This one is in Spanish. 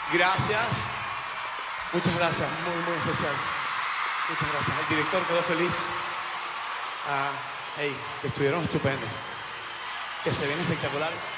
Gracias. Muchas gracias, muy especial. Muchas gracias. El director quedó feliz. Hey, que estuvieron estupendos. Que se ven espectaculares.